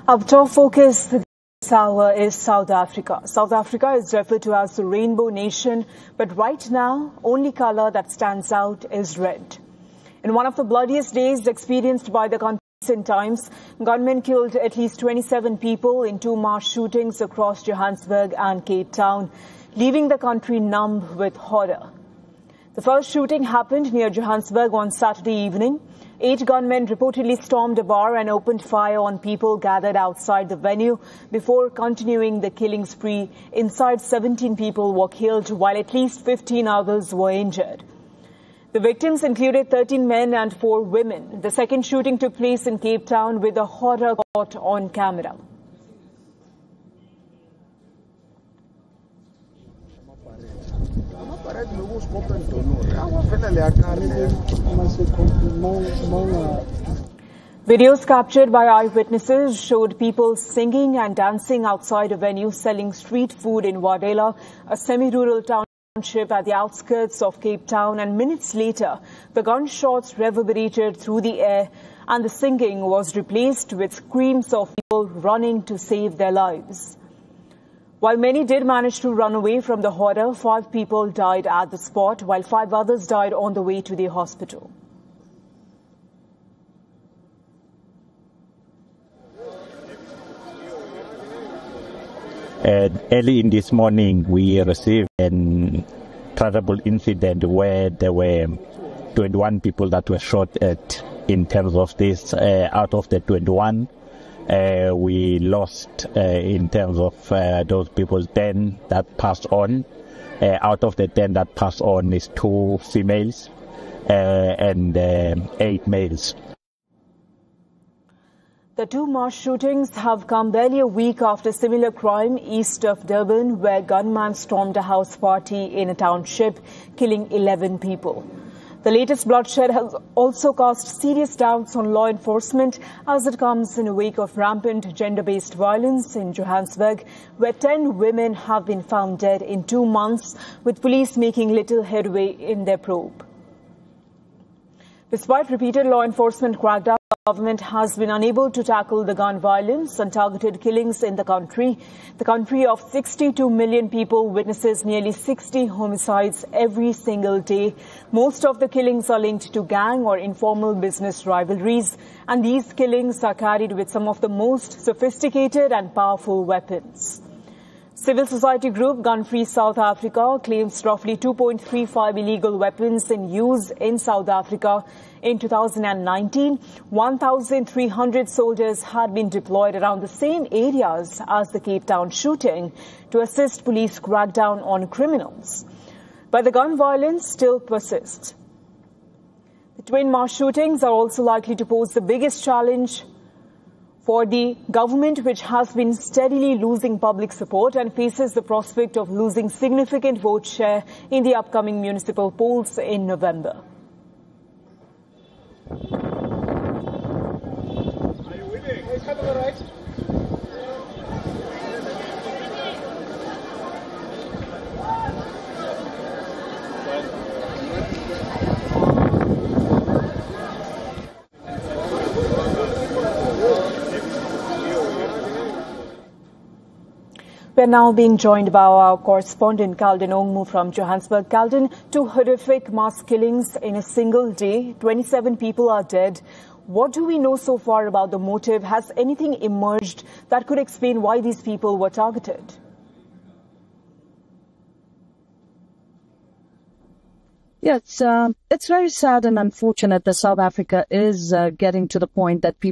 Our top focus this hour is South Africa. South Africa is referred to as the Rainbow Nation, but right now, only color that stands out is red. In one of the bloodiest days experienced by the country in times, gunmen killed at least 27 people in two mass shootings across Johannesburg and Cape Town, leaving the country numb with horror. The first shooting happened near Johannesburg on Saturday evening. 8 gunmen reportedly stormed a bar and opened fire on people gathered outside the venue before continuing the killing spree. Inside, 17 people were killed, while at least 15 others were injured. The victims included 13 men and 4 women. The second shooting took place in Cape Town with the horror caught on camera. Videos captured by eyewitnesses showed people singing and dancing outside a venue selling street food in Wadela, a semi-rural township at the outskirts of Cape Town, and minutes later, the gunshots reverberated through the air and the singing was replaced with screams of people running to save their lives. While many did manage to run away from the horror, 5 people died at the spot, while 5 others died on the way to the hospital. Early in this morning, we received a terrible incident where there were 21 people that were shot at. In terms of this, out of the 21, we lost in terms of those people 10 that passed on. Out of the 10 that passed on is 2 females and 8 males. The 2 mass shootings have come barely a week after similar crime east of Durban, where gunmen stormed a house party in a township, killing 11 people. The latest bloodshed has also cast serious doubts on law enforcement as it comes in a wake of rampant gender-based violence in Johannesburg, where 10 women have been found dead in 2 months, with police making little headway in their probe. Despite repeated law enforcement crackdowns, the government has been unable to tackle the gun violence and targeted killings in the country. The country of 62 million people witnesses nearly 60 homicides every single day. Most of the killings are linked to gang or informal business rivalries, and these killings are carried with some of the most sophisticated and powerful weapons. Civil society group Gun Free South Africa claims roughly 2.35 illegal weapons in use in South Africa. In 2019, 1,300 soldiers had been deployed around the same areas as the Cape Town shooting to assist police crack down on criminals. But the gun violence still persists. The twin mass shootings are also likely to pose the biggest challenge for the government, which has been steadily losing public support and faces the prospect of losing significant vote share in the upcoming municipal polls in November. Are you winning? Hey, come to the right. We are now being joined by our correspondent Calden Ongmu from Johannesburg. Calden, 2 horrific mass killings in a single day. 27 people are dead. What do we know so far about the motive? Has anything emerged that could explain why these people were targeted? Yeah, it's very sad and unfortunate that South Africa is getting to the point that people